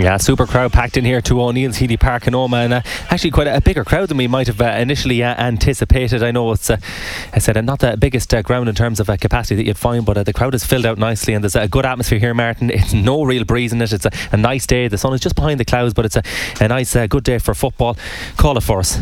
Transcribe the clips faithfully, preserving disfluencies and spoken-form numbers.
Yeah, super crowd packed in here to O'Neill's Healy Park in Omagh, and uh, actually quite a, a bigger crowd than we might have uh, initially uh, anticipated. I know it's, uh, I said, uh, not the biggest uh, ground in terms of uh, capacity that you'd find, but uh, the crowd is filled out nicely, and there's a good atmosphere here, Martin. It's no real breeze in it. It's a, a nice day. The sun is just behind the clouds, but it's a, a nice, uh, good day for football. Call it for us.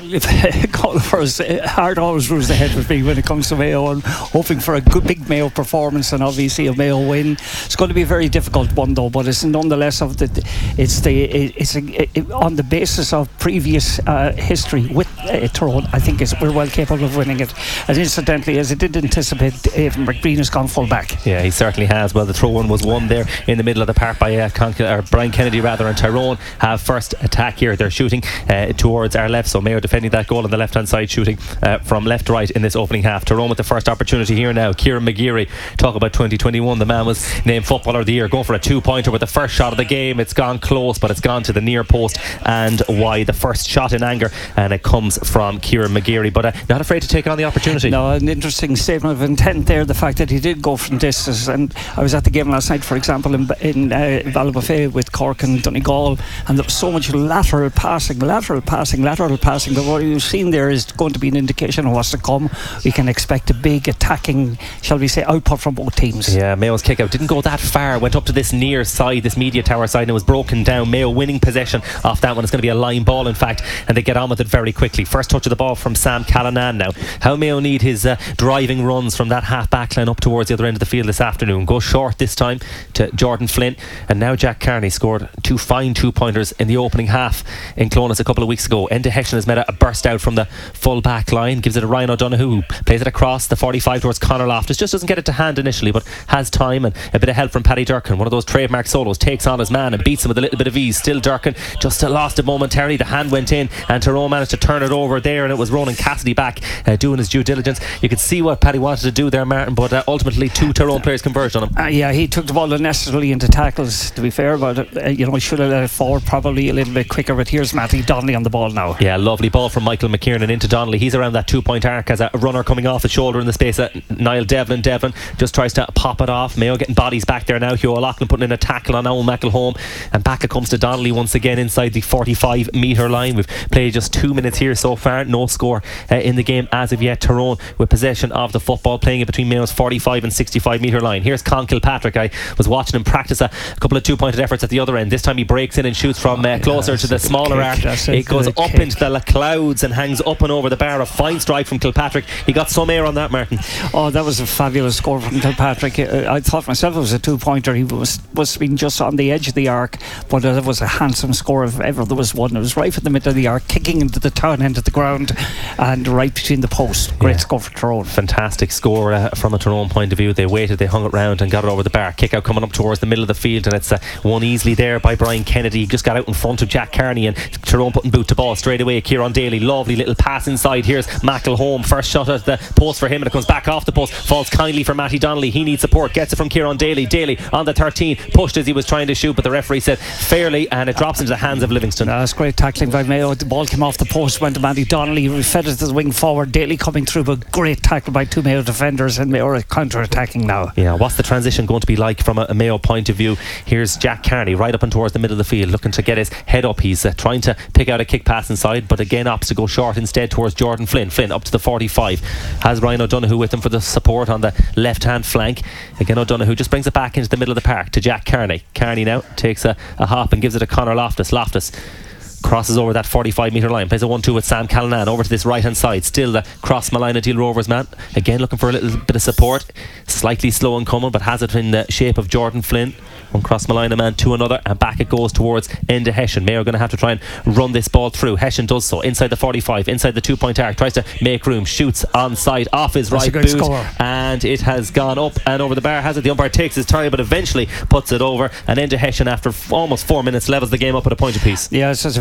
Call it for us. Heart always rules ahead with me when it comes to Mayo, and hoping for a good big Mayo performance and obviously a Mayo win. It's going to be a very difficult one though, but it's nonetheless of the it's the it's a, it, on the basis of previous uh, history with uh, Tyrone. I think it's, we're well capable of winning it, and incidentally, as I did anticipate, Aidan McBreen has gone full back. Yeah, he certainly has. Well, the throw one was won there in the middle of the park by uh, Con- or Brian Kennedy rather, and Tyrone have first attack here. They're shooting uh, towards our left, so Mayo defending that goal on the left hand side, shooting uh, from left to right in this opening half. Tyrone with the first opportunity here now. Kieran McGeary, talk about twenty twenty-one, the man was named Footballer of the Year, going for a two pointer with the first shot of the game. It's gone close, but it's gone to the near post and wide. The first shot in anger, and it comes from Kieran McGeary, but uh, not afraid to take on the opportunity. No, an interesting statement of intent there, the fact that he did go from distance. And I was at the game last night, for example, in, in uh, Ballybofey with Cork and Donegal, and there was so much lateral passing lateral passing lateral passing that what you've seen there is going to be an indication of what's to come. We can expect a big attacking, shall we say, output from both teams. Yeah, Mayo's kick out didn't go that far, went up to this near side, this media tower side, and it was broken down. Mayo winning possession off that one. It's going to be a line ball in fact, and they get on with it very quickly. First touch of the ball from Sam Callanan now. How Mayo need his uh, driving runs from that half back line up towards the other end of the field this afternoon. Go short this time to Jordan Flynn, and now Jack Carney scored two fine two pointers in the opening half in Clones a couple of weeks ago. Enda Hession has made a, a burst out from the full back line, gives it to Ryan O'Donoghue, who plays it across the forty-five towards Conor Loftus. Just doesn't get it to hand initially, but has time and a bit of help from Paddy Durkin. One of those trademark solos, takes on his man and beats him with a little bit of ease. Still Durkin just lost it momentarily. The hand went in and Tyrone managed to turn it over there, and it was Ronan Cassidy back uh, doing his due diligence. You could see what Paddy wanted to do there, Martin, but uh, ultimately two Tyrone players converged on him. Uh, yeah, he took the ball unnecessarily into tackles, to be fair, but uh, you know, he should have let it forward probably a little bit quicker. But here's Matty Donnelly on the ball now. Yeah, lovely ball from Michael McKiernan into Donnelly. He's around that two point arc as a runner coming off the shoulder in the space of Niall Devlin. Devlin just tries to pop it off. Mayo getting bodies back there now. Hugh O'Loughlin putting in a tackle on Owen McElhone, and back it comes to Donnelly once again inside the forty-five metre line. We've played just two minutes here so far, no score uh, in the game as of yet. Tyrone with possession of the football, playing it between Mayo's forty-five and sixty-five metre line. Here's Con Kilpatrick. I was watching him practice a couple of two pointed efforts at the other end. This time he breaks in and shoots from uh, closer to the smaller arc. It goes up kick. into the clouds and hangs up and over the bar. A fine strike from Kilpatrick. He got some air on that, Martin. Oh, that was a fabulous score from Kilpatrick. uh, I thought myself it was a two pointer. He was was been just on the edge of the arc, but it was a handsome score if ever there was one. It was right in the middle of the arc, kicking into the turn end of the ground and right between the posts. Great yeah. score for Tyrone. Fantastic score uh, from a Tyrone point of view. They waited, they hung it round and got it over the bar. Kick out coming up towards the middle of the field, and it's uh, won easily there by Brian Kennedy. He just got out in front of Jack Carney, and Tyrone putting boot to ball straight away. Kieran Daly, lovely little pass inside. Here's McElhone, first shot at the post for him, and it comes back off the post, falls kindly for Matty Donnelly. He needs support, gets it from Kieran Daly. Daly on the thirteen, pushed as he was trying to shoot, but the referee said fairly, and it drops into the hands of Livingston. No, that's great tackling by Mayo. The ball came off the post, went to Matty Donnelly, he fed it to the wing forward. Daly coming through, but great tackle by two Mayo defenders, and Mayo are counter-attacking now. Yeah, what's the transition going to be like from a, a Mayo point of view? Here's Jack Carney right up and towards the middle of the field, looking to get his head up. He's uh, trying to pick out a kick pass inside, but again opts to go short instead towards Jordan Flynn. Flynn up to the forty-five, has Ryan O'Donoghue with him for the support on the left hand flank. Again O'Donoghue just brings it back into the middle of the park to Jack Carney. Carney now takes a, a hop and gives it to Conor Loftus. Loftus crosses over that forty-five metre line, plays a one two with Sam Callanan over to this right hand side. Still the cross Malina Deal Rovers man, again looking for a little bit of support, slightly slow in coming, but has it in the shape of Jordan Flynn. One cross Malina man to another, and back it goes towards Enda Hession. Mayo are going to have to try and run this ball through. Hession does so inside the forty-five, inside the two point arc, tries to make room, shoots on side off his That's right boot score. And it has gone up and over the bar. Has it? The umpire takes his time but eventually puts it over, and Enda Hession after f- almost four minutes levels the game up at a point apiece. Yeah, it's just a very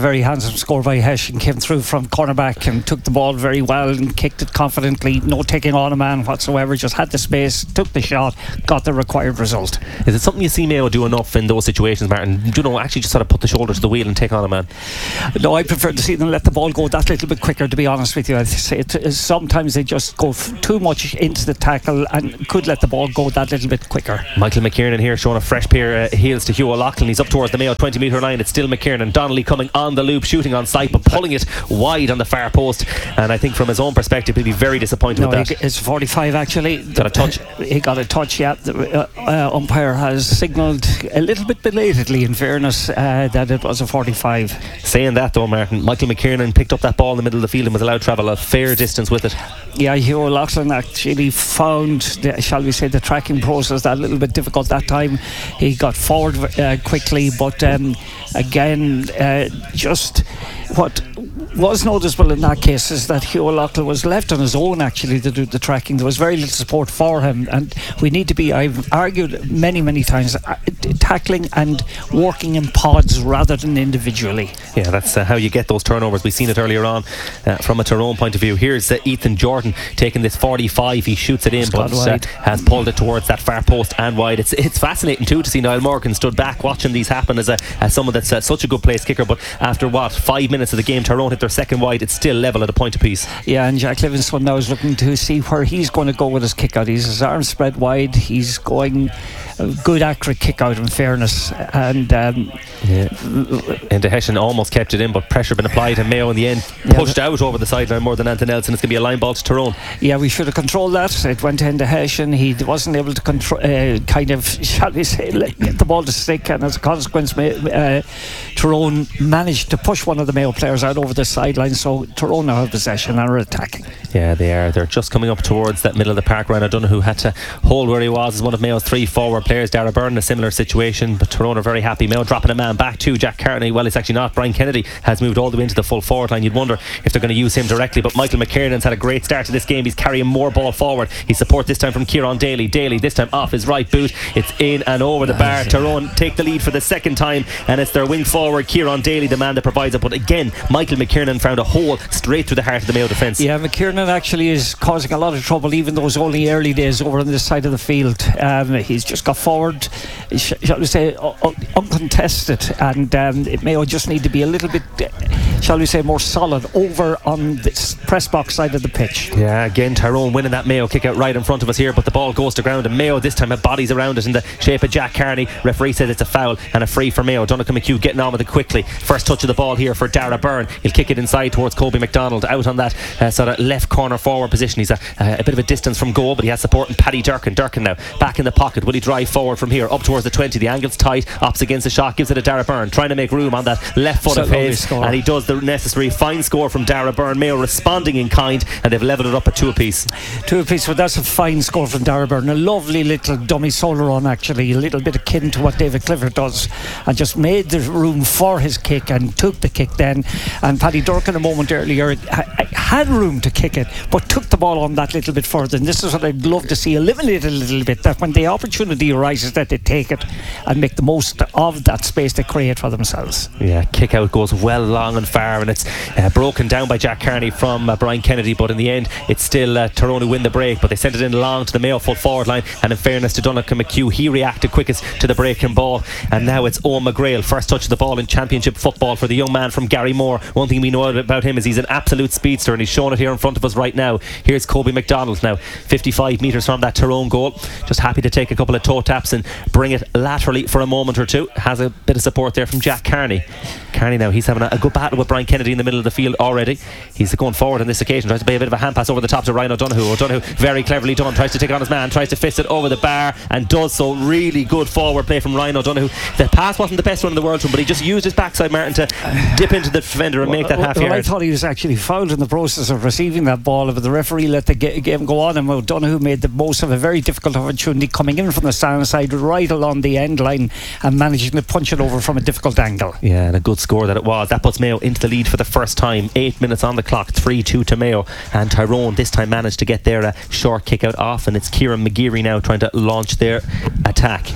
very handsome score by Hessian. Came through from cornerback and took the ball very well and kicked it confidently, no taking on a man whatsoever, just had the space, took the shot, got the required result. Is it something you see Mayo do enough in those situations, Martin? Do you know, actually just sort of put the shoulder to the wheel and take on a man? No, I prefer to see them let the ball go that little bit quicker, to be honest with you. I say it, sometimes they just go f- too much into the tackle and could let the ball go that little bit quicker. Michael McKiernan here showing a fresh pair of heels to Hugh O'Loughlin. He's up towards the Mayo twenty metre line. It's still McKiernan. Donnelly coming on the loop, shooting on sight but pulling it wide on the far post, and I think from his own perspective he'll be very disappointed no, with that. It's forty-five actually. Got a touch. He got a touch, yeah. The uh, uh, umpire has signalled a little bit belatedly, in fairness, uh, that it was a forty-five. Saying that though, Martin, Michael McKiernan picked up that ball in the middle of the field and was allowed to travel a fair distance with it. Yeah, Hugh O'Loughlin actually found, the, shall we say, the tracking process that a little bit difficult that time. He got forward uh, quickly, but um, again, uh, just what was noticeable in that case is that Hugh O'Loughlin was left on his own actually to do the tracking. There was very little support for him, and we need to be, I've argued many many times, uh, tackling and working in pods rather than individually. Yeah, that's uh, how you get those turnovers. We've seen it earlier on uh, from a Tyrone point of view. Here's uh, Ethan Jordan taking this forty-five. He shoots it in, it's but uh, has pulled it towards that far post and wide. It's it's fascinating too to see Niall Morgan stood back watching these happen as a as someone that's uh, such a good place kicker, but after what, five minutes of the game, Tyrone hit their second wide. It's still level at a point apiece. Yeah, and Jack Livingston now is looking to see where he's going to go with his kick out. He's his arms spread wide. He's going a good accurate kick out, in fairness, and um, yeah. And the Hessian almost kept it in, but pressure been applied, and Mayo in the end yeah, pushed out over the sideline more than anything else, and it's going to be a line ball to Tyrone. Yeah, we should have controlled that. It went into Hessian. He wasn't able to control, uh, kind of, shall we say, get the ball to stick, and as a consequence, uh, Tyrone managed to push one of the Mayo players out over the sideline, so Tyrone now have possession and are attacking. Yeah, they are. They're just coming up towards that middle of the park. Ryan O'Donoghue had to hold where he was as one of Mayo's three forward players. Dara Byrne in a similar situation, but Tyrone are very happy. Mayo dropping a man back to Jack Carney. Well, it's actually not. Brian Kennedy has moved all the way into the full forward line. You'd wonder if they're going to use him directly, but Michael McKiernan's had a great start to this game. He's carrying more ball forward. He support this time from Kieran Daly. Daly this time off his right boot. It's in and over the bar. Tyrone take the lead for the second time, and it's their wing forward Kieran Daly, the man that provides it. But again, Michael McKiernan found a hole straight through the heart of the Mayo defence. Yeah, McKiernan actually is causing a lot of trouble, even though it's only early days over on this side of the field. Um, he's just got forward, shall we say, un- uncontested, and um, it may just need to be a little bit, shall we say, more solid over on the press box side of the pitch. Yeah, again, Tyrone winning that Mayo kick out right in front of us here, but the ball goes to ground, and Mayo this time have bodies around it in the shape of Jack Carney. Referee says it's a foul and a free for Mayo. Donnchadh McHugh getting on with it quickly. First touch of the ball here for Dara Byrne. He'll kick it inside towards Kobe McDonald out on that uh, sort of left corner forward position. He's a, uh, a bit of a distance from goal, but he has support in Paddy Durkin. Durkin now back in the pocket. Will he drive forward from here up towards the twenty? The angle's tight, opts against the shot, gives it to Dara Byrne, trying to make room on that left foot of his, and he does the necessary. Fine score from Dara Byrne. Mayo responding in kind, and they've levelled it up at two apiece. Two apiece, but that's a fine score from Dara Byrne. A lovely little dummy solo run, actually, a little bit akin to what David Clifford does, and just made the room for his kick and took the kick then. And Paddy Durkin a moment earlier ha- had room to kick it, but took the ball on that little bit further. And this is what I'd love to see eliminated a little bit, that when the opportunity arises that they take it and make the most of that space they create for themselves. Yeah, kick out goes well long and far, and it's uh, broken down by Jack Carney from uh, Brian Kennedy, but in the end it's still uh, Tyrone who win the break, but they sent it in long to the Mayo full forward line, and in fairness to Donnchadh McHugh, he reacted quickest to the breaking ball, and now it's Owen McGrail, first touch of the ball in championship football for the young man from Garrymore. One thing we know about him is he's an absolute speedster, and he's shown it here in front of us right now. Here's Kobe McDonald now, fifty-five metres from that Tyrone goal, just happy to take a couple of toe taps and bring it laterally for a moment or two. Has a bit of support there from Jack Carney. Carney now, he's having a, a good battle with Brian Kennedy in the middle of the field already. He's going forward on this occasion, tries to play a bit of a hand pass over the top to Ryan O'Donoghue. O'Donoghue very cleverly done, tries to take it on his man, tries to fist it over the bar, and does so. Really good forward play from Ryan O'Donoghue. The pass wasn't the best one in the world to him, but he just used his backside, Martin, to dip into the defender and well, make that well, half well, yard. I thought he was actually fouled in the process of receiving that ball, but the referee let the ga- game go on, and O'Donoghue made the most of a very difficult opportunity coming in from the stand side right along the end line and managing to punch it over from a difficult angle. Yeah, and a good score that it was. That puts Mayo into the lead for the first time. Eight minutes on the clock, three two to Mayo, and Tyrone this time managed to get their uh, short kick out off, and it's Kieran McGeary now trying to launch their attack.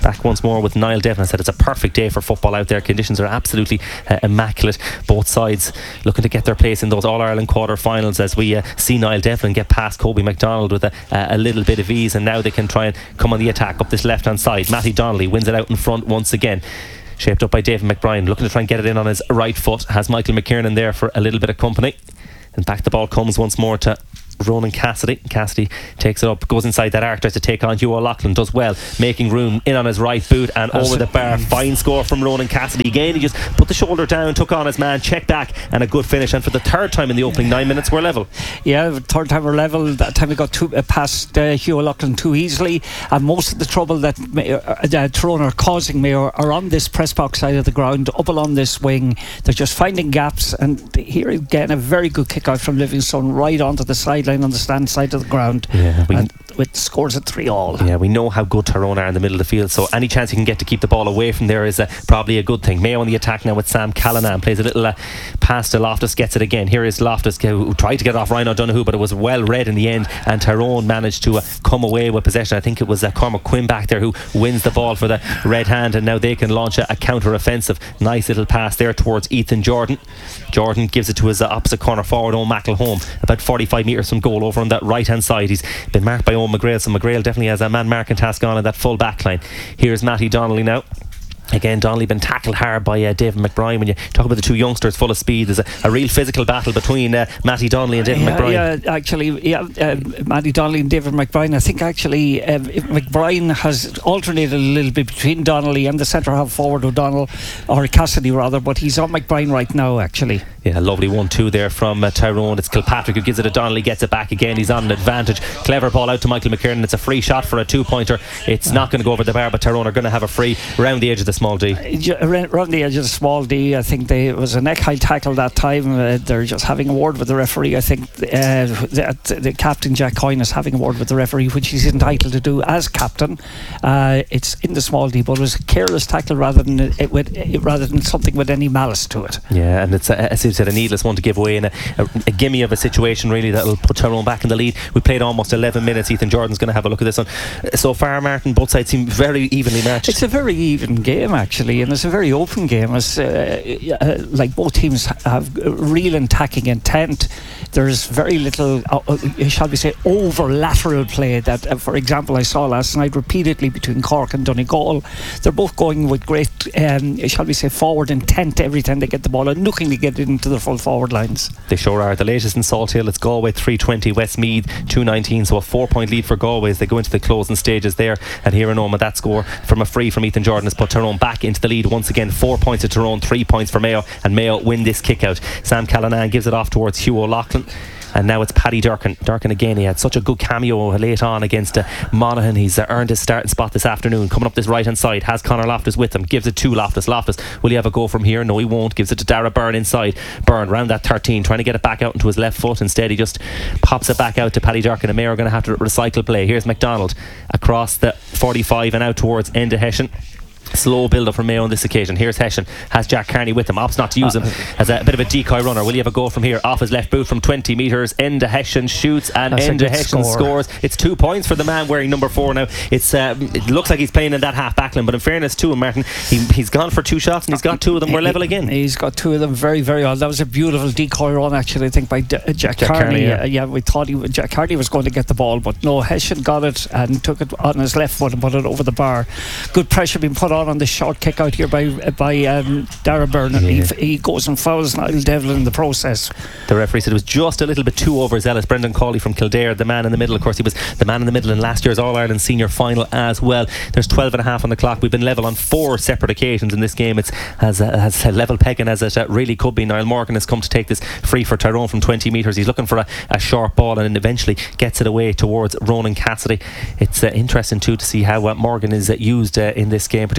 Back once more with Niall Devlin. I said it's a perfect day for football out there. Conditions are absolutely uh, immaculate. Both sides looking to get their place in those All-Ireland quarter-finals, as we uh, see Niall Devlin get past Kobe MacDonald with a, uh, a little bit of ease, and now they can try and come on the attack up this left-hand side. Matty Donnelly wins it out in front once again, shaped up by David McBrien, looking to try and get it in on his right foot. Has Michael McKiernan there for a little bit of company, and back the ball comes once more to Ronan Cassidy. Cassidy takes it up, goes inside that arc, tries to take on Hugh O'Loughlin, does well, making room in on his right boot and That's over the bar. Fine score from Ronan Cassidy. Again, he just put the shoulder down, took on his man, checked back, and a good finish. And for the third time in the opening nine minutes, we're level. Yeah, third time we're level. That time we got too, uh, past uh, Hugh O'Loughlin too easily, and most of the trouble that uh, Tyrone are causing me are, are on this press box side of the ground, up along this wing. They're just finding gaps, and here again a very good kick out from Livingstone right onto the sideline on the stand side of the ground. Yeah, we, and with scores at three all. Yeah, we know how good Tyrone are in the middle of the field, so any chance you can get to keep the ball away from there is uh, probably a good thing. Mayo on the attack now with Sam Callanan, plays a little uh, pass to Loftus, gets it again. Here is Loftus, who tried to get off Ryan O'Donoghue, but it was well read in the end, and Tyrone managed to uh, come away with possession. I think it was uh, Cormac Quinn back there who wins the ball for the red hand, and now they can launch a, a counter-offensive. Nice little pass there towards Ethan Jordan. Jordan gives it to his uh, opposite corner forward, Owen McElhone, about forty-five metres from goal over on that right hand side. He's been marked by Owen McGrail, so McGrail definitely has a man marking task on in that full back line. Here's Matty Donnelly now. Again, Donnelly been tackled hard by uh, David McBrien. When you talk about the two youngsters full of speed, there's a, a real physical battle between uh, Matty Donnelly and David yeah, McBrine. Yeah, actually, yeah, uh, Matty Donnelly and David McBrine. I think actually uh, McBrine has alternated a little bit between Donnelly and the centre half forward O'Donnell, or Cassidy rather, but he's on McBrine right now actually. Yeah, lovely one two there from uh, Tyrone. It's Kilpatrick who gives it to Donnelly, gets it back again. He's on an advantage. Clever ball out to Michael McKiernan. It's a free shot for a two pointer. It's not going to go over the bar, but Tyrone are going to have a free round the edge of the small D. Around the edge of the small D, I think they, it was a neck high tackle that time. Uh, they're just having a word with the referee. I think uh, the, the captain Jack Coyne is having a word with the referee, which he's entitled to do as captain. Uh, it's in the small D, but it was a careless tackle rather than it, with, it, rather than something with any malice to it. Yeah, and it's a, as you said, a needless one to give away in a, a, a gimme of a situation really that'll put Tyrone back in the lead. We played almost eleven minutes. Ethan Jordan's going to have a look at this one. So far, Martin, both sides seem very evenly matched. It's a very even game actually, and it's a very open game. It's, uh, uh, like both teams have real attacking intent. There's very little, uh, uh, shall we say, over lateral play that, uh, for example, I saw last night repeatedly between Cork and Donegal. They're both going with great, um, shall we say, forward intent every time they get the ball and looking to get it into the full forward lines. They sure are. The latest in Salt Hill, it's Galway three twenty, Westmeath two nineteen, so a four point lead for Galway as they go into the closing stages there. And here in Omagh, that score from a free from Ethan Jordan has put Tyrone back into the lead once again. Four points to Tyrone, three points for Mayo, and Mayo win this kick out. Sam Callanan gives it off towards Hugh O'Loughlin, and now it's Paddy Durkin. Durkin again, he had such a good cameo late on against uh, Monaghan. He's uh, earned his starting spot this afternoon. Coming up this right hand side, has Conor Loftus with him, gives it to Loftus. Loftus, will he have a go from here? No, he won't. Gives it to Dara Byrne inside. Byrne round that thirteen, trying to get it back out into his left foot. Instead he just pops it back out to Paddy Durkin, and Mayo are going to have to recycle play. Here's MacDonald across the forty-five and out towards Enda Hession. Slow build up for Mayo on this occasion. Here's Hession, has Jack Carney with him, opts not to use him as a bit of a decoy runner. Will he have a go from here? Off his left boot from twenty metres. Enda Hession shoots, and Enda Hession scores. It's two points for the man wearing number four now. It's uh, it looks like he's playing in that half back line, but in fairness to him, Martin, he, he's gone for two shots and he's got two of them. We're level again. He's got two of them very very well. That was a beautiful decoy run actually, I think, by D- Jack, Jack Carney, Carney yeah. Uh, yeah we thought he Jack Carney was going to get the ball, but no, Hession got it and took it on his left foot and put it over the bar. Good pressure being put on on the short kick out here by by um, Dara Byrne, and yeah. he, he goes and fouls Niall Devlin in the process. The referee said it was just a little bit too overzealous. Brendan Cawley from Kildare, the man in the middle, of course he was the man in the middle in last year's All-Ireland senior final as well. There's twelve and a half on the clock. We've been level on four separate occasions in this game. It's as a, as a level pegging as it uh, really could be. Niall Morgan has come to take this free for Tyrone from twenty metres. He's looking for a, a short ball and eventually gets it away towards Ronan Cassidy. It's uh, interesting too to see how uh, Morgan is uh, used uh, in this game, particularly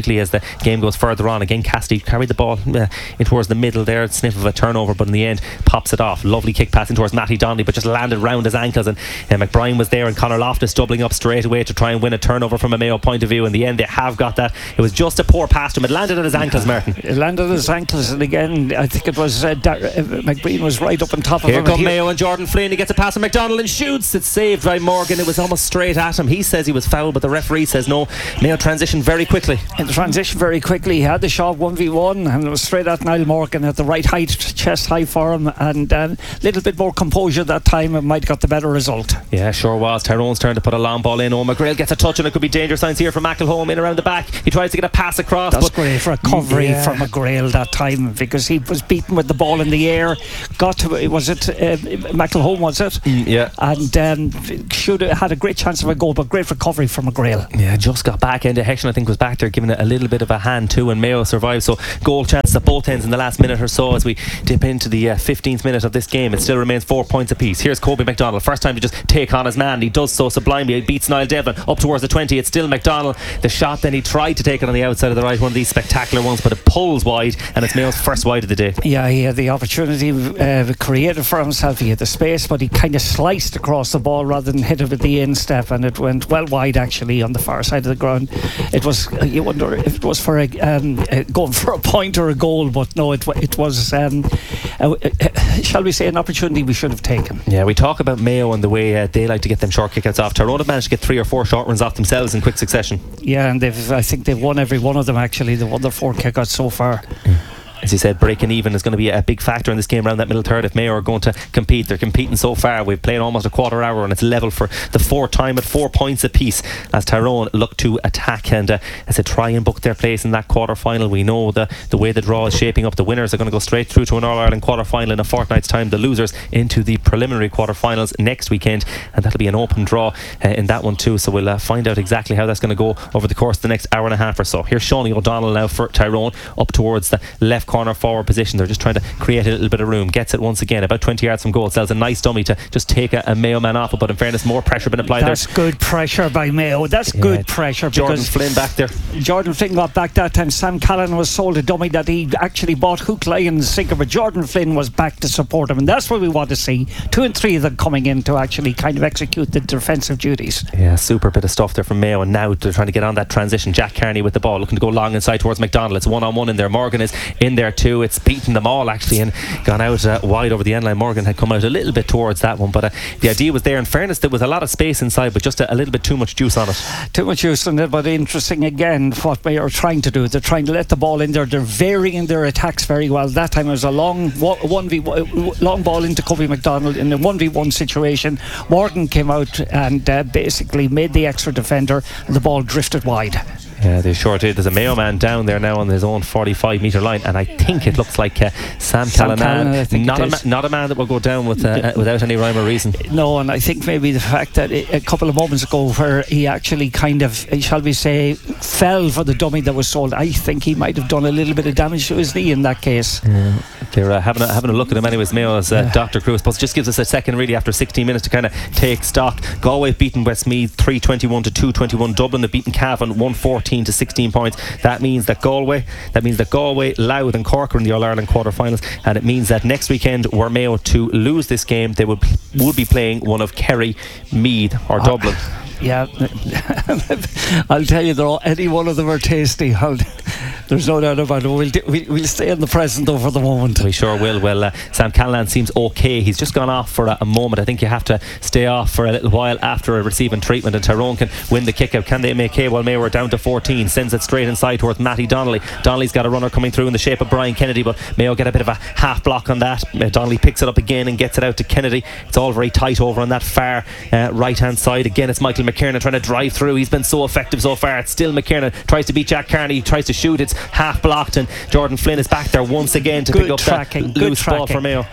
basically as the game goes further on. Again, Cassidy carried the ball uh, in towards the middle there, sniff of a turnover, but in the end pops it off. Lovely kick pass in towards Matty Donnelly, but just landed round his ankles, and uh, McBrien was there and Conor Loftus doubling up straight away to try and win a turnover from a Mayo point of view. In the end they have got that. It was just a poor pass to him. It landed at his ankles, Martin. It landed at his ankles, and again I think it was uh, Dar- uh, McBrien was right up on top of Here him. come Mayo and Jordan Flynn. He gets a pass from McDonald and shoots. It's saved by Morgan. It was almost straight at him. He says he was fouled, but the referee says no. Mayo transitioned very quickly. In the transition very quickly, he had the shot one v one, and it was straight at Niall Morgan at the right height, chest high for him, and a um, little bit more composure that time, and might have got the better result. Yeah, sure was. Tyrone's turn to put a long ball in. Owen McGrail gets a touch, and it could be danger signs here from McElholm in around the back. He tries to get a pass across. That's but great for a recovery yeah. from McGrail that time, because he was beaten with the ball in the air. Got to, was it uh, McElholm, was it? Mm, yeah. And um, should have had a great chance of a goal, but great recovery from McGrail. Yeah, just got back into Hection, I think was back there giving it a little bit of a hand too, and Mayo survived. So goal chance at both ends in the last minute or so as we dip into the uh, fifteenth minute of this game. It still remains four points apiece. Here's Kobe McDonald, first time to just take on his man. He does so sublimely. He beats Niall Devlin up towards the twenty. It's still McDonald. The shot, then he tried to take it on the outside of the right, one of these spectacular ones, but it pulls wide, and it's Mayo's first wide of the day. Yeah, he had the opportunity uh, created for himself. He had the space, but he kind of sliced across the ball rather than hit it with the instep, and it went well wide actually on the far side of the ground. It was, uh, you wonder if it was for a, um, uh, going for a point or a goal, but no, it, it was um, uh, uh, shall we say, an opportunity we should have taken. Yeah, we talk about Mayo and the way uh, they like to get them short kickouts off. Tyrone have managed to get three or four short runs off themselves in quick succession. Yeah, and they've, I think they've won every one of them actually. They've won their four kickouts so far. Mm. As you said, breaking even is going to be a big factor in this game around that middle third if Mayo are going to compete. They're competing so far. We've played almost a quarter hour and it's level for the fourth time at four points apiece as Tyrone look to attack and uh, as they try and book their place in that quarter final. We know the, the way the draw is shaping up. The winners are going to go straight through to an All-Ireland quarter final in a fortnight's time. The losers into the preliminary quarter finals next weekend, and that'll be an open draw uh, in that one too. So we'll uh, find out exactly how that's going to go over the course of the next hour and a half or so. Here's Shawnee O'Donnell now for Tyrone up towards the left corner forward position. They're just trying to create a little bit of room. Gets it once again about twenty yards from goal. Sells a nice dummy to just take a, a Mayo man off it, but in fairness more pressure been applied. That's there. good pressure by Mayo. That's yeah. good pressure. Jordan Flynn back there. Jordan Flynn got back that time. Sam Callan was sold a dummy that he actually bought hook, line and sinker, but Jordan Flynn was back to support him, and that's what we want to see. Two and three of them coming in to actually kind of execute the defensive duties. Yeah, super bit of stuff there from Mayo, and now they're trying to get on that transition. Jack Carney with the ball, looking to go long inside towards McDonald. It's one on one in there. Morgan is in there too. It's beaten them all actually and gone out uh, wide over the end line. Morgan had come out a little bit towards that one, but uh, the idea was there. In fairness, there was a lot of space inside, but just a, a little bit too much juice on it. Too much juice on it, but interesting again what they are trying to do. They're trying to let the ball in there. They're varying their attacks very well. That time it was a long one v long ball into Kobe McDonald in a one v one situation. Morgan came out and uh, basically made the extra defender, and the ball drifted wide. Yeah, they sure did. There's a Mayo man down there now on his own forty-five metre line, and I think it looks like uh, Sam, Sam Callanan, not a, ma- not a man that will go down with, uh, uh, without any rhyme or reason. No, and I think maybe the fact that it, a couple of moments ago where he actually kind of, shall we say, fell for the dummy that was sold, I think he might have done a little bit of damage to his knee in that case. Yeah. They're uh, having, a, having a look at him anyways, Mayo's uh, yeah. Doctor Cruz, but just gives us a second really after sixteen minutes to kind of take stock. Galway beaten Westmeath three twenty-one to two twenty-one. Dublin have beaten Cavan one fourteen to sixteen points. That means that Galway that means that Galway, Louth and Cork are in the All-Ireland quarter-finals, and it means that next weekend were Mayo to lose this game, they would, would be playing one of Kerry, Meath or oh. Dublin. Yeah, I'll tell you, though, any one of them are tasty. I'll, there's no doubt about it. We'll, do, we, we'll stay in the present though for the moment. We sure will. Well, uh, Sam Callanan seems okay. He's just gone off for a, a moment. I think you have to stay off for a little while after receiving treatment, and Tyrone can win the kick out. Can they make hay? Well, Mayo are down to fourteen. Sends it straight inside towards Matty Donnelly. Donnelly's got a runner coming through in the shape of Brian Kennedy, but Mayo get a bit of a half block on that. uh, Donnelly picks it up again and gets it out to Kennedy. It's all very tight over on that far uh, right hand side. Again, it's Michael McKiernan trying to drive through. He's been so effective so far. It's still McKiernan tries to beat Jack Carney, tries to shoot. It's half blocked, and Jordan Flynn is back there once again to good pick up tracking, that loose tracking. ball for Mayo.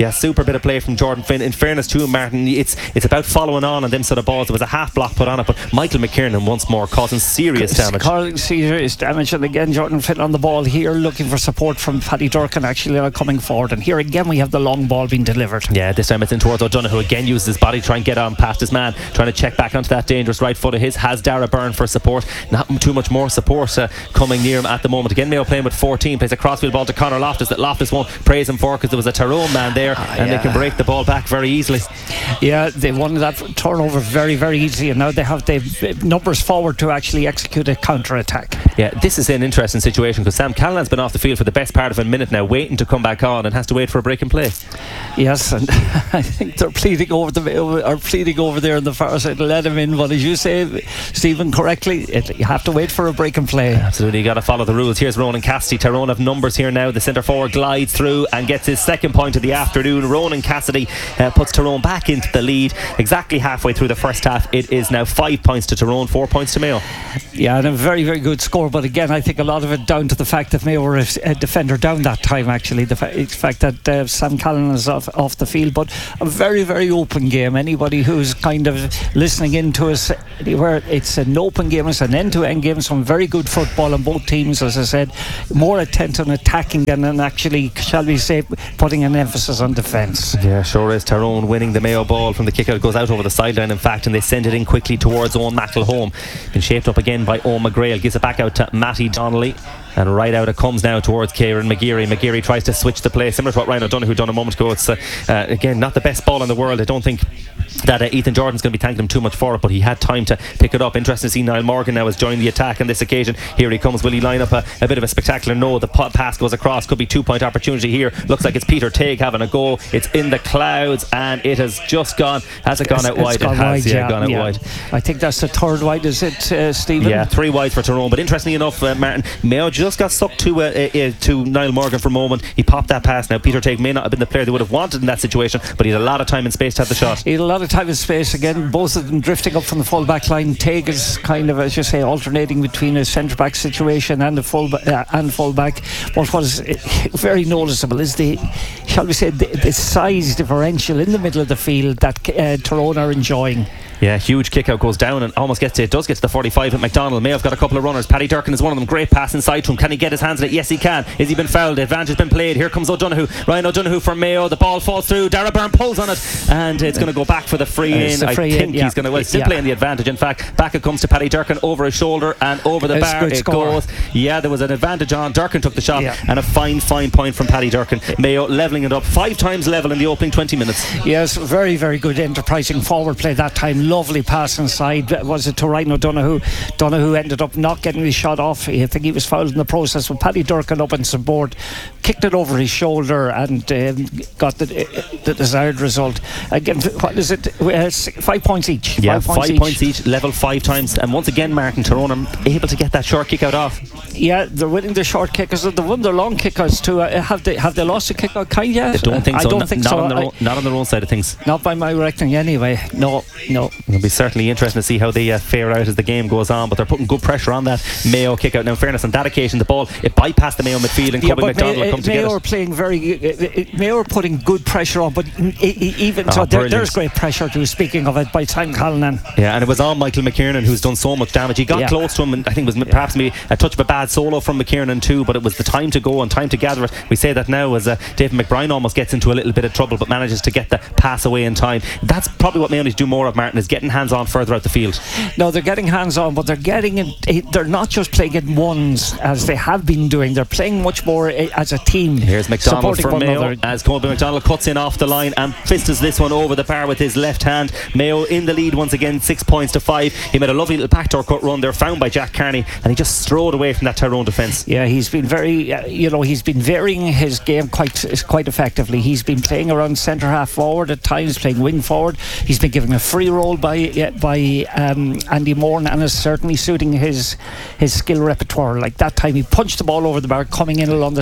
Yeah, super bit of play from Jordan Finn. In fairness to him, Martin, it's it's about following on on them sort of balls. There was a half block put on it, but Michael McKiernan once more causing serious damage. Causing serious damage, and again Jordan Finn on the ball here, looking for support from Paddy Durcan, actually not coming forward. And here again we have the long ball being delivered. Yeah, this time it's in towards O'Donoghue, who again uses his body to try and get on past his man, trying to check back onto that dangerous right foot of his. Has Dara Byrne for support. Not too much more support uh, coming near him at the moment. Again, Mayo playing with fourteen, plays a crossfield ball to Conor Loftus that Loftus won't praise him for, because there was a Tyrone man there, ah, and yeah. they can break the ball back very easily. Yeah, they won that turnover very very easily, and now they have the numbers forward to actually execute a counter attack. Yeah, this is an interesting situation, because Sam Callahan's been off the field for the best part of a minute now, waiting to come back on, and has to wait for a break and play. Yes, and I think they're pleading over the are pleading over there on the far side to let him in, but as you say, Stephen, correctly, it, you have to wait for a break and play. Absolutely, you got to follow the rules. Here's Ronan Cassidy. Tyrone have numbers here now. The centre forward glides through and gets his second point of the afternoon. Ronan Cassidy uh, puts Tyrone back into the lead exactly halfway through the first half. It is now five points to Tyrone, four points to Mayo. Yeah, and a very very good score, but again I think a lot of it down to the fact that Mayo were a, a defender down that time, actually. The fa- fact that uh, Sam Callanan is off, off the field, but a very very open game. Anybody who's kind of listening in to us anywhere, it's an open game, it's an end-to-end game, some very good football on both teams, as I said, more intent on attacking than on actually, shall we say, putting an emphasis on defence. Yeah, sure is. Tyrone winning the Mayo ball from the kick out. It goes out over the sideline, in fact, and they send it in quickly towards Owen McElhone. Been shaped up again by Owen McGrail, gives it back out to Matty Donnelly, and right out it comes now towards Kieran McGeary. McGeary tries to switch the play, similar to what Ryan O'Donoghue done a moment ago. It's uh, uh, again not the best ball in the world. I don't think that uh, Ethan Jordan's going to be thanking him too much for it, but he had time to pick it up. Interesting to see Niall Morgan now has joined the attack on this occasion. Here he comes. Will he line up a, a bit of a spectacular? No, the pass goes across. Could be two point opportunity here. Looks like it's Peter Tague having a go. It's in the clouds and it has just gone. Has it gone it's, out wide? It has wide, yeah, yeah, gone out yeah. wide. I think that's the third wide, is it, uh, Stephen? Yeah, three wide for Tyrone. But interestingly enough, uh, Martin, Mayo just got stuck to uh, uh, to Niall Morgan for a moment. He popped that pass. Now Peter Tague may not have been the player they would have wanted in that situation, but he had a lot of time and space to have the shot. He had a lot of time and space. Again, both of them drifting up from the full back line. Tague is kind of, as you say, alternating between a centre back situation and a full uh, and full back. But what is very noticeable is the, shall we say, the, the size differential in the middle of the field that uh, Tyrone are enjoying. Yeah, huge kick out, goes down and almost gets to, it does get to the forty-five at McDonald. May have got a couple of runners. Paddy Durcan is one of them. Great pass inside to him. Can he get his hands on it? Yes, he can. Has he been fouled? The advantage has been played. Here comes O'Donoghue. Ryan O'Donoghue from Mayo. The ball falls through. Dara Byrne pulls on it and it's going to go back for the free in. I think in, yeah. he's going to, well, still yeah. playing the advantage. In fact, back it comes to Paddy Durcan over his shoulder and over the it's bar it score. goes. Yeah, there was an advantage on. Durcan took the shot yeah. and a fine, fine point from Paddy Durcan. Mayo levelling it up. Five times level in the opening twenty minutes. Yes, very, very good enterprising forward play that time. Lovely pass inside. Was it to Ryan O'Donoghue? Donoghue ended up not getting his shot off. I think he was fouled in the process. With Paddy Durcan up in support, kicked it over his shoulder and um, got the, the desired result. Again, what is it? Uh, five points each. Yeah, five, points, five each. points each. Level five times. And once again, Martin, Tyrone are able to get that short kick out off. Yeah, they're winning the short kickers. They've won their long kickers too. Uh, have they have they lost a kick out kind yet? I don't think so. I don't N- think not so. On their I, own, not on their own side of things. Not by my reckoning anyway. No, no. It'll be certainly interesting to see how they uh, fare out as the game goes on, but they're putting good pressure on that Mayo kick out. Now in fairness, on that occasion the ball, it bypassed the Mayo midfield and yeah, Cubby McDonald May, come to Mayo get it. are playing very uh, Mayo are putting good pressure on, but even oh, so there, there's great pressure too, speaking of it, by Sam Callanan. Yeah, and it was on Michael McKiernan, who's done so much damage. He got yeah. close to him and I think it was yeah. perhaps maybe a touch of a bad solo from McKiernan too, but it was the time to go and time to gather it. We say that now as uh, David McBride almost gets into a little bit of trouble but manages to get the pass away in time. That's probably what Mayo need to do more of, Martin, is getting hands on further out the field. No, they're getting hands on, but they're getting it, they're not just playing in ones as they have been doing. They're playing much more as a team. Here's McDonald from Mayo another. as Colby McDonald cuts in off the line and fists this one over the bar with his left hand. Mayo in the lead once again, six points to five. He made a lovely little backdoor cut run there, found by Jack Carney, and he just strode away from that Tyrone defence. Yeah, he's been very, uh, you know, he's been varying his game quite quite effectively. He's been playing around centre half forward at times, playing wing forward. He's been given a free role by uh, by um, Andy Moran, and is certainly suiting his his skill repertoire. Like that time, he punched the ball over the bar, coming in along the sideline.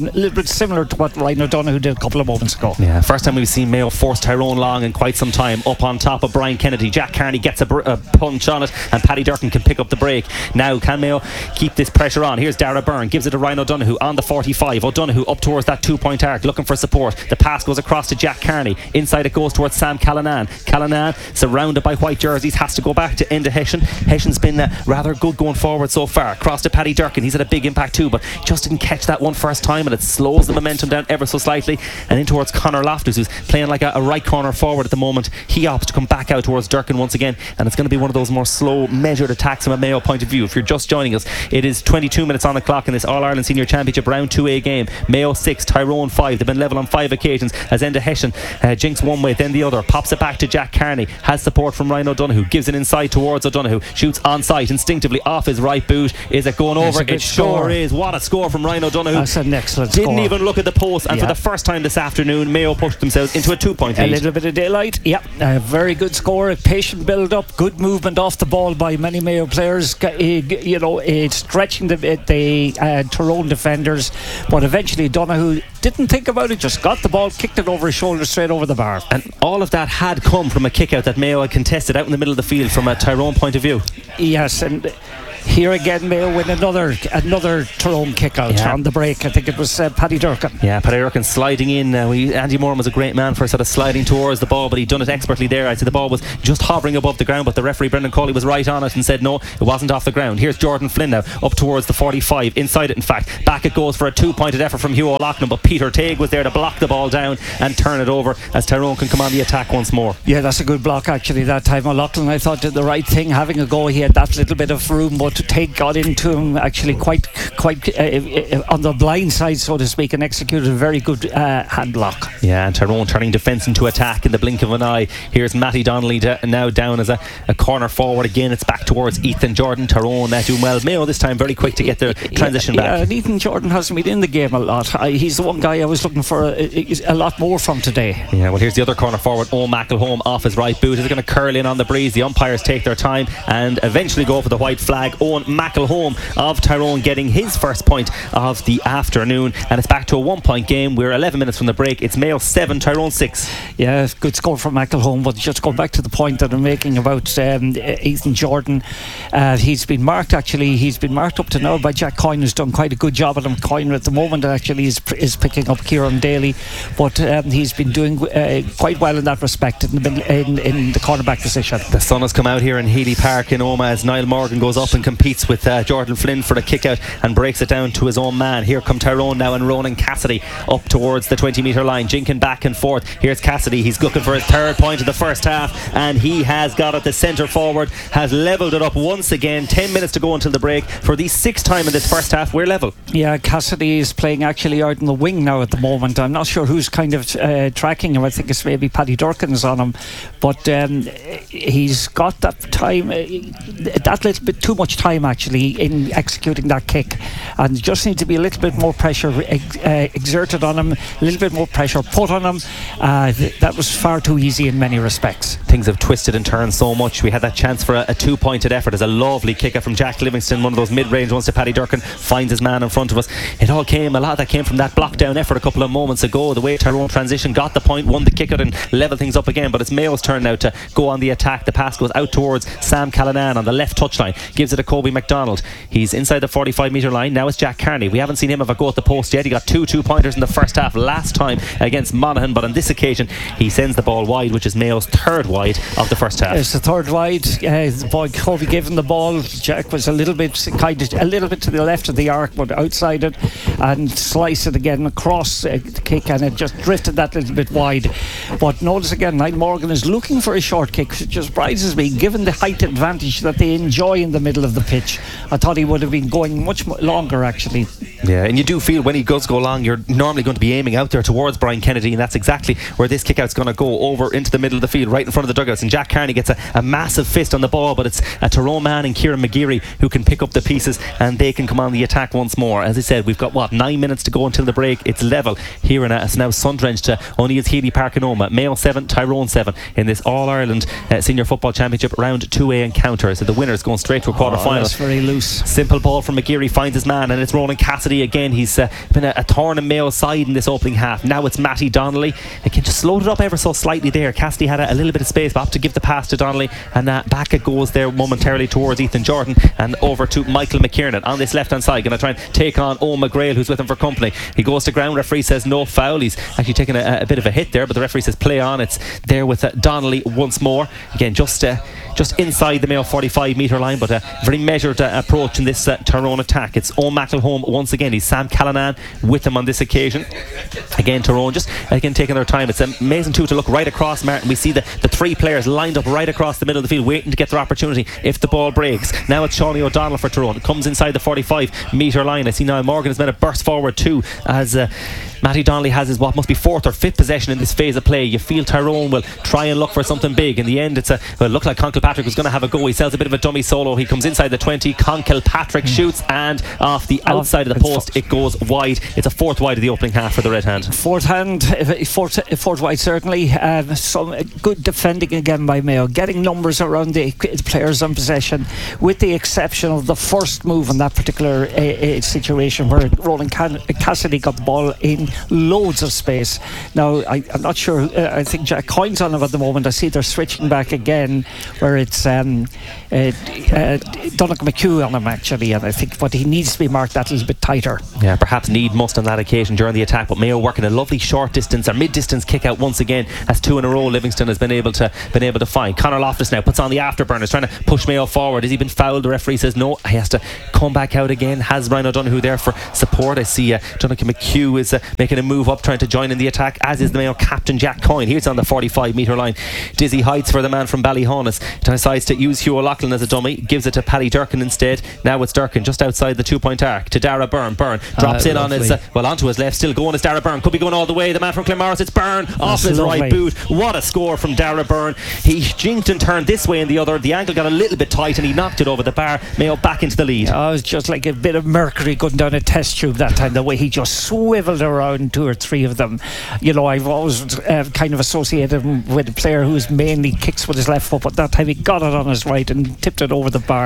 again, a little bit similar to what Ryan O'Donoghue did a couple of moments ago. Yeah, first time we've seen Mayo force Tyrone Long in quite some time. Up on top of Brian Kennedy, Jack Carney gets a, br- a punch on it, and Paddy Durkin can pick up the break. Now can Mayo keep this pressure on? Here's Dara Byrne, gives it to Ryan O'Donoghue on the forty-five. O'Donoghue up towards that two point arc, looking for support. The pass goes across to Jack Carney. Inside it goes towards Sam Callanan. Callanan, surrounded by white jerseys, has to go back to Enda Hession. Hession's been uh, rather good going forward so far. Across to Paddy Durkin, he's had a big impact too, but just didn't catch that one first time, and it slows the momentum down ever so slightly. And in towards Conor Loftus, who's playing like a, a right corner forward at the moment. He opts to come back out towards Durkin once again, and it's going to be one of those more slow, measured attacks from a Mayo point of view. If you're just joining us, it is twenty-two minutes on the clock in this All-Ireland Senior Championship Round two A game. Mayo six, Tyrone five. They've been level on five occasions as Enda Hession uh, jinks one way, then the other, pops it back to Jack Carney, has support from Ryan O'Donoghue, gives it inside towards O'Donoghue, shoots on sight instinctively off his right boot. Is it going over? It sure score. is. What a score from Ryan O'Donoghue. That's an excellent Didn't score. even look at the post, and yeah. for the first time this afternoon, Mayo pushed themselves into a two-point lead. A little bit of daylight, yeah. A very good score, a patient build-up, good movement off the ball by many Mayo players, you know, stretching the, the uh, Tyrone defenders, but eventually Donoghue didn't think about it, just got the ball, kicked it over his shoulder straight over the bar. And all of that had come from a kick-out that Mayo had contested out in the middle of the field from a Tyrone point of view. Yes, and here again Mayo win another another Tyrone kick out yeah. on the break. I think it was uh, Paddy Durkin. Yeah, Paddy Durkin sliding in. Uh, we, Andy Moran was a great man for sort of sliding towards the ball, but he'd done it expertly there. I'd say the ball was just hovering above the ground, but the referee Brendan Cawley was right on it and said no, it wasn't off the ground. Here's Jordan Flynn now up towards the forty-five, inside it in fact. Back it goes for a two-pointed effort from Hugh O'Loughlin, but Peter Tague was there to block the ball down and turn it over as Tyrone can come on the attack once more. Yeah, that's a good block actually that time. O'Loughlin, I thought, did the right thing, having a go. He had that little bit of room, but Tague got in to him actually quite quite uh, uh, on the blind side, so to speak, and executed a very good uh, hand block. Yeah, and Tyrone turning defence into attack in the blink of an eye. Here's Matty Donnelly d- now down as a, a corner forward again. It's back towards Ethan Jordan. Tyrone uh, doing well. Mayo this time very quick to get their transition yeah, back. Yeah, and Ethan Jordan hasn't been in the game a lot. I, he's the one guy I was looking for a, a lot more from today. Yeah, well here's the other corner forward, Owen McElhone off his right boot. Is going to curl in on the breeze. The umpires take their time and eventually go for the white flag. Owen McElhone of Tyrone getting his first point of the afternoon, and it's back to a one point game. We're eleven minutes from the break. It's Mayo seven, Tyrone six. Yeah, good score from McElhone, but just go back to the point that I'm making about um, Ethan Jordan. Uh, he's been marked actually he's been marked up to now by Jack Coyne, who's done quite a good job at him. Coyne at the moment actually is, is picking up Kieran Daly, but um, he's been doing uh, quite well in that respect in the, in, in the cornerback position. The sun has come out here in Healy Park in Omagh as Niall Morgan goes up and competes with uh, Jordan Flynn for a kick out and breaks it down to his own man. Here come Tyrone now and Ronan Cassidy up towards the twenty metre line, jinking back and forth. Here's Cassidy, he's looking for his third point of the first half, and he has got it. The centre forward has levelled it up once again. Ten minutes to go until the break. For the sixth time in this first half, we're level. Yeah, Cassidy is playing actually out in the wing now at the moment. I'm not sure who's kind of uh, tracking him. I think it's maybe Paddy Durkin's on him, but um, he's got that time, uh, that little bit too much time actually in executing that kick, and just need to be a little bit more pressure ex- uh, exerted on him, a little bit more pressure put on him. Uh, th- that was far too easy in many respects. Things have twisted and turned so much. We had that chance for a, a two-pointed effort as a lovely kick out from Jack Livingston, one of those mid-range ones to Paddy Durkin, finds his man in front of us. It all came, a lot of that came from that block down effort a couple of moments ago. The way Tyrone transition, got the point, won the kick out and level things up again, but it's Mayo's turn now to go on the attack. The pass goes out towards Sam Callanan on the left touchline, gives it to Kobe McDonald. He's inside the forty-five metre line. Now it's Jack Carney. We haven't seen him have a go at the post yet. He got two two-pointers in the first half last time against Monaghan, but on this occasion he sends the ball wide, which is Mayo's third wide of the first half. It's the third wide. Uh, the boy Kobe gave him the ball. Jack was a little bit kind of a little bit to the left of the arc, but outside it, and sliced it again across uh, the kick, and it just drifted that little bit wide. But notice again, Niall Morgan is looking for a short kick, which just surprises me given the height advantage that they enjoy in the middle of the pitch. I thought he would have been going much longer actually. Yeah, and you do feel when he does go long, you're normally going to be aiming out there towards Brian Kennedy, and that's exactly where this kick out's going to go, over into the middle of the field, right in front of the dugouts. And Jack Carney gets a, a massive fist on the ball, but it's a Tyrone man and Kieran McGeary who can pick up the pieces, and they can come on the attack once more. As I said, we've got what, nine minutes to go until the break. It's level here, and it's now sun-drenched to O'Neill's Healy Park in Omagh. Mayo seven, Tyrone seven in this All-Ireland uh, Senior Football Championship Round two A encounter. So the winner's going straight to a quarter final. That's very loose. Simple ball from McGeary, finds his man, and it's Ronan Cassidy again. He's uh, been a, a thorn in Mayo's side in this opening half. Now it's Matty Donnelly. Again, just slowed it up ever so slightly there. Cassidy had a, a little bit of space, but up to give the pass to Donnelly, and uh, back it goes there momentarily towards Ethan Jordan and over to Michael McKiernan on this left hand side. Going to try and take on Owen McGrail, who's with him for company. He goes to ground. Referee says no foul. He's actually taken a, a bit of a hit there, but the referee says play on. It's there with uh, Donnelly once more. Again, just uh, just inside the Mayo forty-five metre line, but a very measured uh, approach in this uh, Tyrone attack. It's Owen McElhone once again. He's Sam Callanan with him on this occasion. Again, Tyrone just again taking their time. It's amazing too to look right across, Martin. We see the, the three players lined up right across the middle of the field, waiting to get their opportunity if the ball breaks. Now it's Shawnee O'Donnell for Tyrone. It comes inside the forty-five metre line. I see Niall Morgan has made a burst forward too, as uh, Matty Donnelly has his what must be fourth or fifth possession in this phase of play. You feel Tyrone will try and look for something big. In the end, it's a well, it looked like Con Kilpatrick was going to have a go. He sells a bit of a dummy solo. He comes inside the twenty. Con Kilpatrick mm. shoots, and off the outside of the post it goes wide. It's a fourth wide of the opening half for the Red Hand. Fourth hand, fourth, fourth wide certainly. Um, some good defending again by Mayo, getting numbers around the players in possession, with the exception of the first move in that particular uh, uh, situation where Roland Cassidy got the ball in loads of space. Now I, I'm not sure. Uh, I think Jack Coyne's on him at the moment. I see they're switching back again, where it's um, uh, uh, Donnacha McHugh on him actually, and I think but he needs to be marked that a little bit tighter. Yeah, perhaps need must on that occasion during the attack, but Mayo working a lovely short distance or mid distance kick out once again, as two in a row Livingston has been able to been able to find. Conor Loftus now puts on the afterburners, trying to push Mayo forward. Has he been fouled? The referee says no. He has to come back out again. Has Brian O'Donoghue there for support. I see uh, Donnacha McHugh is uh, making a move up, trying to join in the attack, as is the Mayo captain Jack Coyne. Here's on the forty-five metre line. Dizzy heights for the man from Ballyhaunis. Decides to use Hugh O'Loughlin as a dummy, gives it to Paddy Durkin instead. Now it's Durkin just outside the two point arc to Dara Byrne. Byrne drops uh, in lovely. on his uh, well onto his left, still going as Dara Byrne, could be going all the way. The man from Claremorris, it's Byrne off his lovely. right boot. What a score from Dara Byrne. He jinked and turned this way and the other. The angle got a little bit tight and he knocked it over the bar. Mayo back into the lead. Oh, it was just like a bit of mercury going down a test tube that time, the way he just swiveled around two or three of them. You know, I've always uh, kind of associated him with a player who's mainly kicks with his left foot, but that time he got it on his right and tipped it over the bar.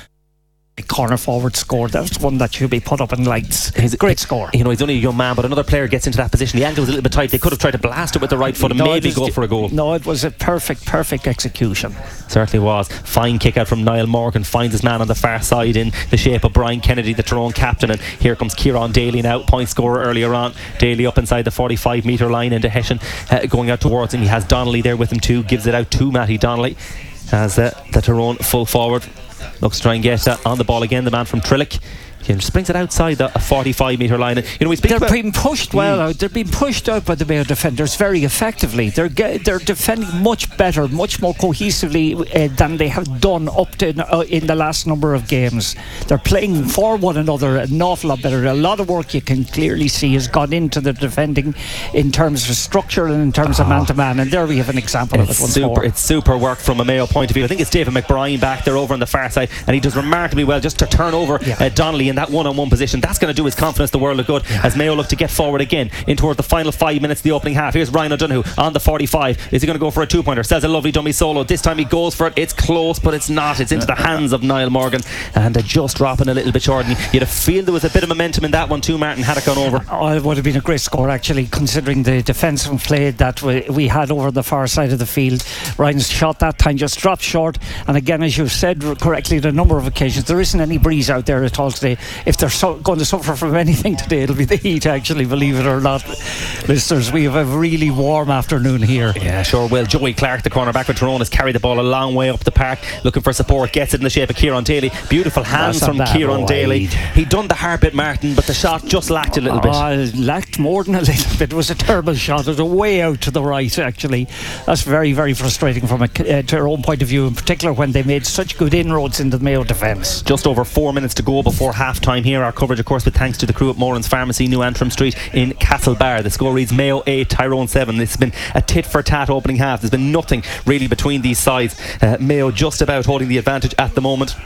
Corner forward score. That's one that should be put up in lights. He's a great score. You know, he's only a young man, but another player gets into that position. The angle was a little bit tight. They could have tried to blast it with the right foot and no, maybe go for a goal. No, it was a perfect, perfect execution. Certainly was. Fine kick out from Niall Morgan. Finds his man on the far side in the shape of Brian Kennedy, the Tyrone captain. And here comes Kieran Daly now, point scorer earlier on. Daly up inside the forty-five metre line into Hessian, uh, going out towards him. He has Donnelly there with him too. Gives it out to Matty Donnelly as uh, the Tyrone full forward looks to try and get uh, on the ball again, the man from Trillick. He just brings it outside the forty-five metre line. And, you know, we speak they're about being pushed well mm. out. They're being pushed out by the Mayo defenders very effectively. They're ge- they're defending much better, much more cohesively uh, than they have done up to uh, in the last number of games. They're playing for one another an awful lot better. A lot of work you can clearly see has gone into the defending in terms of structure and in terms oh. of man to man. And there we have an example it's of it once super, more. It's super work from a Mayo point of view. I think it's David McBride back there over on the far side, and he does remarkably well just to turn over yeah. uh, Donnelly in that one-on-one position. That's going to do his confidence the world of good yeah. as Mayo look to get forward again in toward the final five minutes of the opening half. Here's Ryan O'Donoghue on the forty-five. Is he going to go for a two-pointer? Sells a lovely dummy solo. This time he goes for it. It's close, but it's not. It's into the hands of Niall Morgan, and uh, just dropping a little bit short. And you'd have feel there was a bit of momentum in that one too, Martin, had it gone over. Oh, it would have been a great score actually, considering the defensive play that we, we had over the far side of the field. Ryan's shot that time just dropped short, and again, as you've said correctly, on a number of occasions, there isn't any breeze out there at all today. If they're so going to suffer from anything today, it'll be the heat actually, believe it or not, listeners. We have a really warm afternoon here. Yeah, sure will. Joey Clark, the cornerback for Tyrone, has carried the ball a long way up the park looking for support, gets it in the shape of Kieran Daly. Beautiful hands That's from Kieran Daly. He done the hard bit, Martin, but the shot just lacked a little bit. Uh, lacked more than a little bit. It was a terrible shot. It was way out to the right actually. That's very, very frustrating from a uh, Tyrone point of view, in particular when they made such good inroads into the Mayo defence. Just over four minutes to go before half time here. Our coverage of course with thanks to the crew at Moran's Pharmacy, New Antrim Street in Castlebar. The score reads Mayo eight, Tyrone seven. It's been a tit for tat opening half. There's been nothing really between these sides. uh, Mayo just about holding the advantage at the moment.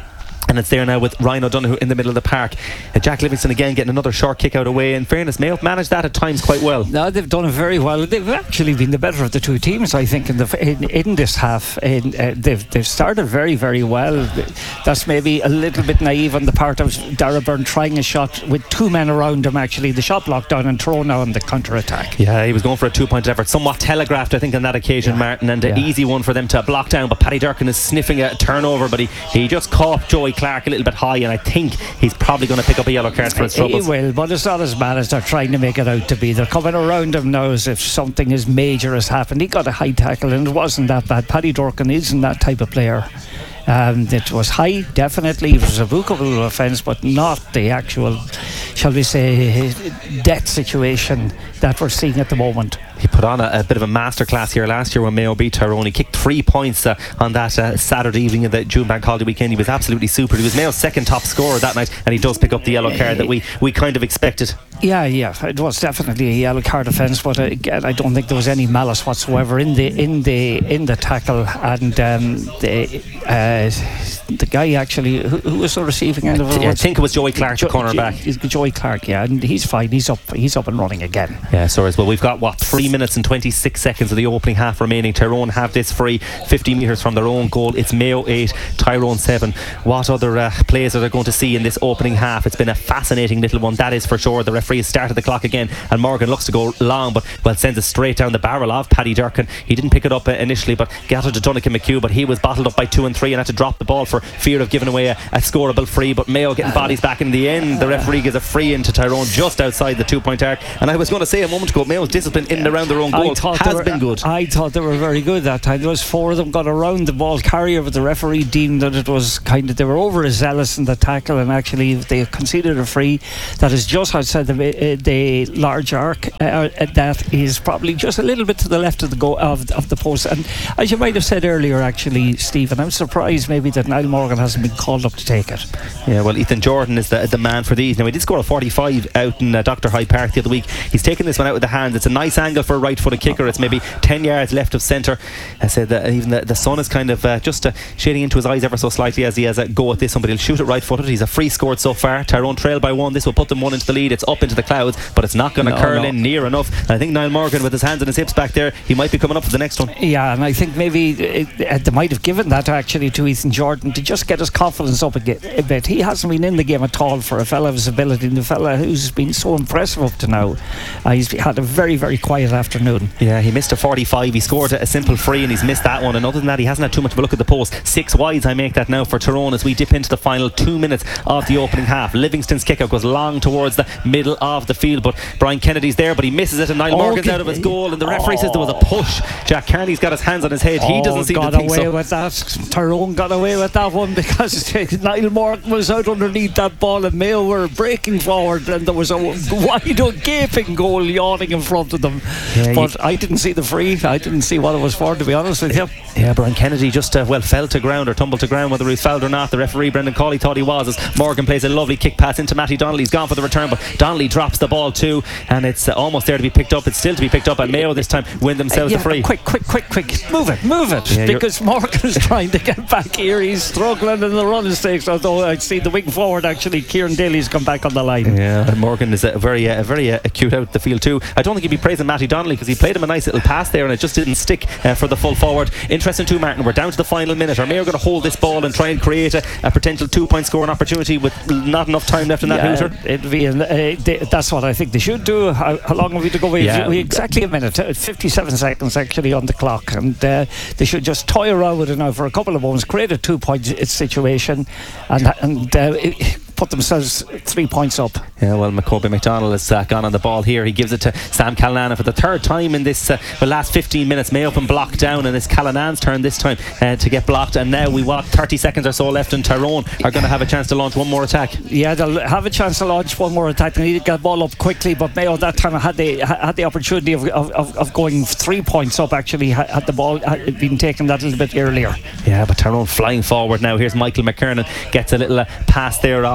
And it's there now with Ryan O'Donoghue in the middle of the park. Uh, Jack Livingston again getting another short kick out away. In fairness, Mayo managed that at times quite well. No, they've done it very well. They've actually been the better of the two teams, I think, in the in, in this half. In, uh, they've they've started very very well. That's maybe a little bit naive on the part of Darragh Byrne trying a shot with two men around him. Actually, the shot blocked down and thrown now on the counter attack. Yeah, he was going for a two-point effort, somewhat telegraphed, I think, on that occasion, yeah. Martin, and an yeah. easy one for them to block down. But Paddy Durcan is sniffing a turnover, but he, he just caught Joey Clark a little bit high, and I think he's probably going to pick up a yellow card for his troubles. He will, but it's not as bad as they're trying to make it out to be. They're coming around him now as if something as major has happened. He got a high tackle and it wasn't that bad. Paddy Durcan isn't that type of player. Um, it was high, definitely. It was a bookable offence, but not the actual, shall we say, death situation that we're seeing at the moment. He put on a, a bit of a masterclass here last year when Mayo beat Tyrone. He kicked three points uh, on that uh, Saturday evening of the June Bank Holiday weekend. He was absolutely super. He was Mayo's second top scorer that night, and he does pick up the yellow card that we, we kind of expected. Yeah, yeah, it was definitely a yellow card offence, but uh, again, I don't think there was any malice whatsoever in the in the in the tackle, and um, the uh, the guy actually who, who was the receiving end of it. I think it was Joey Clark, jo- the cornerback. Jo- Joey Clark, yeah, and he's fine. He's up. He's up and running again. Yeah, sorry as well. We've got what three minutes and twenty-six seconds of the opening half remaining. Tyrone have this free, fifty metres from their own goal. It's Mayo eight, Tyrone seven. What other uh, plays are they going to see in this opening half? It's been a fascinating little one, that is for sure. The referee has started the clock again, and Morgan looks to go long, but well sends it straight down the barrel of Paddy Durcan. He didn't pick it up uh, initially, but got it to Donnacha McHugh, but he was bottled up by two and three and had to drop the ball for fear of giving away a, a scoreable free. But Mayo getting bodies back in the end. The referee gives a free into Tyrone just outside the two point arc. And I was going to say a moment ago, Mayo's discipline in and around their own goal has were, been good. I thought they were very good that time. There was four of them got around the ball carrier, but the referee deemed that it was kind of, they were overzealous in the tackle, and actually they conceded a free that is just outside the, uh, the large arc. Uh, that is probably just a little bit to the left of the go of, of the post. And as you might have said earlier, actually, Stephen, I'm surprised maybe that Niall Morgan hasn't been called up to take it. Yeah, well, Ethan Jordan is the, the man for these. Now, he did score a forty-five out in uh, Doctor Hyde Park the other week. He's taken this one out with the hands. It's a nice angle for a right-footed kicker. It's maybe ten yards left of centre. I said that even the, the sun is kind of uh, just uh, shading into his eyes ever so slightly as he has a go at this one, but he'll shoot it right-footed. He's a free scored so far. Tyrone trail by one. This will put them one into the lead. It's up into the clouds, but it's not going to no, curl no. in near enough. And I think Niall Morgan, with his hands and his hips back there, he might be coming up for the next one. Yeah, and I think maybe it, it, they might have given that actually to Ethan Jordan to just get his confidence up a bit. He hasn't been in the game at all for a fella of his ability, and the fella who's been so impressive up to now. Uh, he's had a very very quiet afternoon. Yeah, he missed a forty-five. He scored a simple free and he's missed that one, and other than that he hasn't had too much of a look at the post. Six wides I make that now for Tyrone as we dip into the final two minutes of the opening half. Livingston's kick out goes long towards the middle of the field, but Brian Kennedy's there, but he misses it, and Niall oh, Morgan's out of his goal, and the referee oh. says there was a push. Jack Carney's got his hands on his head. Oh, he doesn't seem got to think away so. with that. Tyrone got away with that one because Niall Morgan was out underneath that ball, and Mayo were breaking forward, and there was a wide gaping goal yawning in front of them. Yeah, but I didn't see the free. I didn't see what it was for, to be honest with you. Yeah, Brian Kennedy just uh, well fell to ground or tumbled to ground, whether he was fouled or not. The referee Brendan Cawley thought he was, as Morgan plays a lovely kick pass into Matty Donnelly. He's gone for the return, but Donnelly drops the ball too, and it's uh, almost there to be picked up. It's still to be picked up, and Mayo this time win themselves uh, yeah, the free. Quick, quick, quick, quick, move it, move it, yeah, because Morgan's trying to get back here. He's struggling in the running stakes. Although I see the wing forward actually, Kieran Daly's come back on the line. Yeah, and Morgan is a very, uh, very uh, acute out the field too. I don't think he'd be praising Matty Donnelly because he played him a nice little pass there, and it just didn't stick uh, for the full forward. Interesting too, Martin. We're down to the final minute. Are Mayo going to hold this ball and try and create a, a potential two-point scoring opportunity with not enough time left in that yeah, hooter? It'd be, uh, they, that's what I think they should do. How, how long have we to go? We, yeah. we exactly a minute, uh, fifty-seven seconds actually on the clock, and uh, they should just toy around with it now for a couple of moments, create a two-point situation, and and uh, it, put themselves three points up. Yeah, well, Macoby McDonald has uh, gone on the ball here. He gives it to Sam Callanan for the third time in this uh, the last fifteen minutes. Mayo up and blocked down, and it's Callanan's turn this time uh, to get blocked. And now we want thirty seconds or so left, and Tyrone are going to have a chance to launch one more attack. Yeah, they'll have a chance to launch one more attack. They need to get the ball up quickly, but Mayo that time had the had the opportunity of of, of going three points up. Actually, had the ball had been taken that little bit earlier. Yeah, but Tyrone flying forward now. Here's Michael McKernan, gets a little uh, pass there off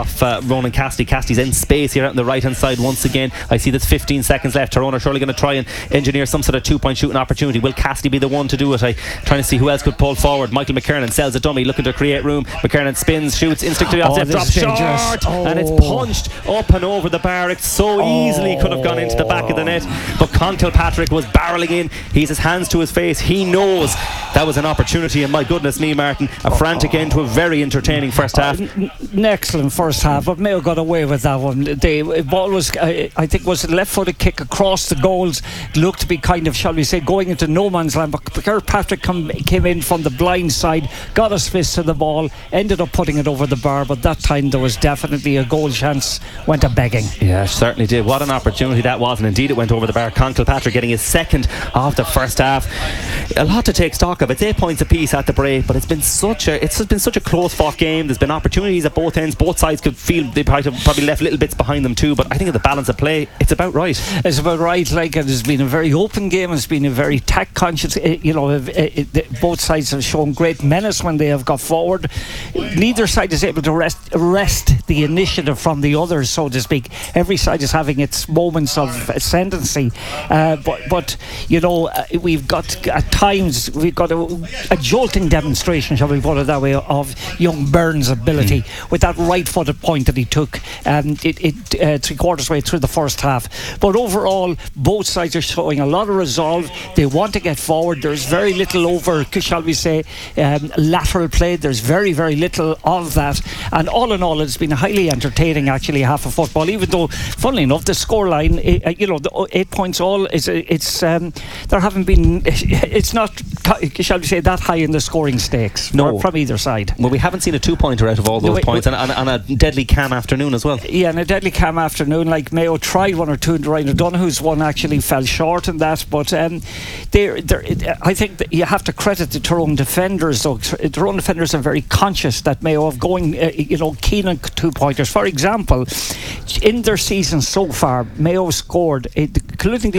off uh, Ronan Cassidy. Cassidy's in space here out on the right hand side once again. I see there's fifteen seconds left. Tyrone are surely going to try and engineer some sort of two point shooting opportunity. Will Cassidy be the one to do it? I trying to see who else could pull forward. Michael McKernan sells a dummy, looking to create room. McKernan spins, shoots instinctively off, oh, drops short, oh. and it's punched up and over the bar. It so oh. easily could have gone into the back of the net, but Con Kilpatrick was barreling in. He's his hands to his face. He knows that was an opportunity, and my goodness me, Martin, a frantic end to a very entertaining first half. Uh, n- an excellent first half, but Mayo got away with that one. The ball was, I, I think, was a left-footed kick across the goals. It looked to be kind of, shall we say, going into no man's land. But Kirkpatrick come, came in from the blind side, got his fist to the ball, ended up putting it over the bar. But that time there was definitely a goal chance. Went a begging. Yeah, certainly did. What an opportunity that was, and indeed it went over the bar. Con Kilpatrick getting his second of the first half. A lot to take stock of. It's eight points apiece at the break, but it's been such a it's been such a close-fought game. There's been opportunities at both ends. Both sides could feel they probably, probably left little bits behind them too. But I think of the balance of play, it's about right. It's about right. Like, it has been a very open game. It's been a very tact-conscious. You know, it, it, it, both sides have shown great menace when they have got forward. Neither side is able to rest, wrest the initiative from the other, so to speak. Every side is having its moments of ascendancy. Uh, but, but you know, uh, we've got at times we've got a, a jolting demonstration, shall we put it that way, of young Burns' ability mm. with that right-footed point that he took. Um, it, it uh, three quarters way through the first half. But overall, both sides are showing a lot of resolve. They want to get forward. There's very little over, shall we say, um, lateral play. There's very, very little of that. And all in all, it's been a highly entertaining, actually, half of football. Even though, funnily enough, the scoreline, uh, you know, the eight points all is it's um, there haven't been. It's not, shall we say, that high in the scoring stakes. No, from either side. Well, we haven't seen a two-pointer out of all those no, points, and, and, and a deadly calm afternoon as well. Yeah, and a deadly calm afternoon. Like Mayo tried one or two, and Ryan O'Donoghue's one actually fell short in that. But um, they're, they're, I think that you have to credit the Tyrone defenders. Though Tyrone defenders are very conscious that Mayo of going, uh, you know, keen on two-pointers. For example, in their season so far, Mayo scored, uh, including the